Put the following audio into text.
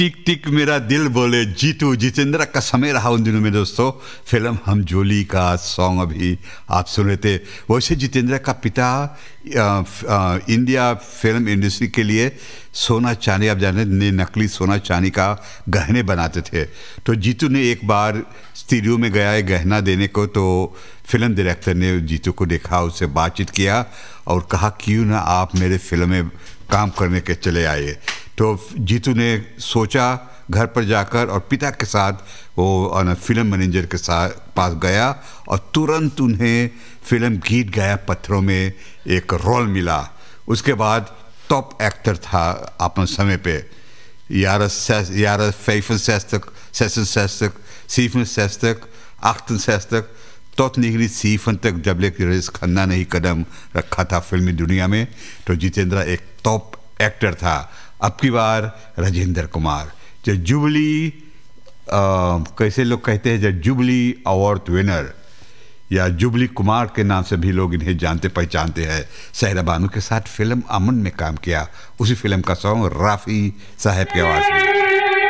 टिक टिक मेरा दिल बोले जीतू, जितेंद्र का समय रहा उन दिनों में दोस्तों। फिल्म हम जोली का सॉन्ग अभी आप सुन रहे थे। वैसे जितेंद्र का पिता इंडिया फिल्म इंडस्ट्री के लिए सोना चांदी, आप जाने, नकली सोना चांदी का गहने बनाते थे। तो जीतू ने एक बार स्टूडियो में गया है गहना देने को, तो फिल्म डायरेक्टर ने जीतू को देखा, उससे बातचीत किया और कहा क्यों ना आप मेरे फिल्म में काम करने के चले आए। तो जीतू ने सोचा घर पर जाकर और पिता के साथ वो फिल्म मैनेजर के साथ पास गया और तुरंत उन्हें फिल्म गीत गाया पत्थरों में एक रोल मिला। उसके बाद टॉप एक्टर था अपने समय पे। Jahre 65, 66, 67, 68 tot 1970 जब लेकर रईस खन्ना ने ही कदम रखा था फिल्मी दुनिया में, तो जितेंद्र एक टॉप एक्टर था। अब की बार राजेंद्र कुमार, जो जुबली कैसे लोग कहते हैं, जो जुबली अवार्ड विनर या जुबली कुमार के नाम से भी लोग इन्हें जानते पहचानते हैं। सायरा बानू के साथ फिल्म अमन में काम किया, उसी फिल्म का सॉन्ग राफी साहब की आवाज़ में।